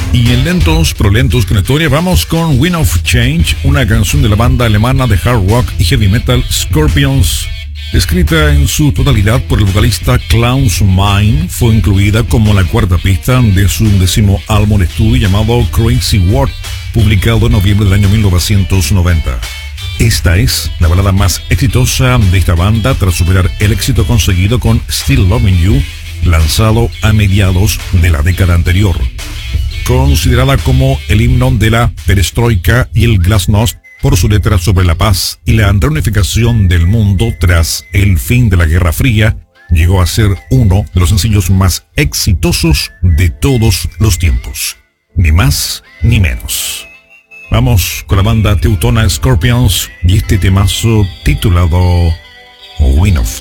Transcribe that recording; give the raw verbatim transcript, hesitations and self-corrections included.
Y en lentos pero lentos con historia vamos con Wind of Change, una canción de la banda alemana de hard rock y heavy metal Scorpions. Escrita en su totalidad por el vocalista Klaus Meine, fue incluida como la cuarta pista de su undécimo álbum de estudio llamado Crazy World, publicado en noviembre del año mil novecientos noventa. Esta es la balada más exitosa de esta banda tras superar el éxito conseguido con Still Loving You, lanzado a mediados de la década anterior. Considerada como el himno de la perestroika y el glasnost por su letra sobre la paz y la reunificación del mundo tras el fin de la Guerra Fría, llegó a ser uno de los sencillos más exitosos de todos los tiempos. Ni más ni menos. Vamos con la banda teutona Scorpions y este temazo titulado Wind of